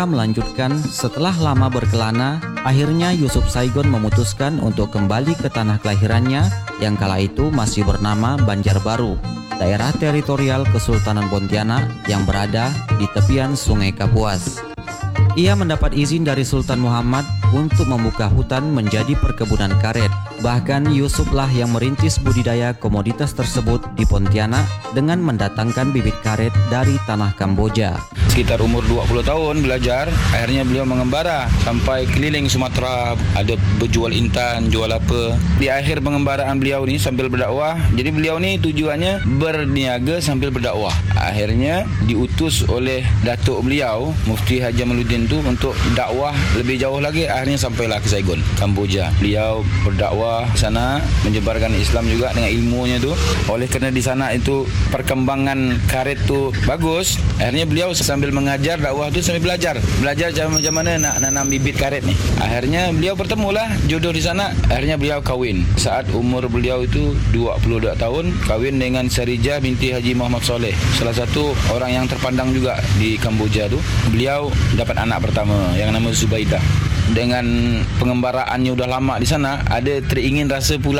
Melanjutkan, setelah lama berkelana, akhirnya Yusuf Saigon memutuskan untuk kembali ke tanah kelahirannya yang kala itu masih bernama Banjarbaru, daerah teritorial Kesultanan Pontianak yang berada di tepian Sungai Kapuas. Ia mendapat izin dari Sultan Muhammad untuk membuka hutan menjadi perkebunan karet. Bahkan Yusuflah yang merintis budidaya komoditas tersebut di Pontianak dengan mendatangkan bibit karet dari tanah Kamboja. Sekitar umur 20 tahun belajar, akhirnya beliau mengembara sampai keliling Sumatera, ada berjual intan, jual apa. Di akhir pengembaraan beliau ni sambil berdakwah, jadi beliau ni tujuannya berniaga sambil berdakwah. Akhirnya diutus oleh datuk beliau, Mufti Haji Jamaluddin tu untuk dakwah lebih jauh lagi, akhirnya sampailah ke Saigon, Kamboja. Beliau berdakwah sana, menyebarkan Islam juga dengan ilmunya tu. Oleh kerana di sana itu perkembangan karet tu bagus, akhirnya beliau sambil mengajar dakwah tu sambil belajar macam mana nak nanam bibit karet ni. Akhirnya beliau bertemulah jodoh di sana. Akhirnya beliau kahwin. Saat umur beliau itu 22 tahun, kahwin dengan Sarijah binti Haji Muhammad Soleh, salah satu orang yang terpandang juga di Kamboja tu. Beliau dapat anak pertama yang nama Zubaidah. Dengan pengembaraannya udah lama di sana, ada teringin rasa pula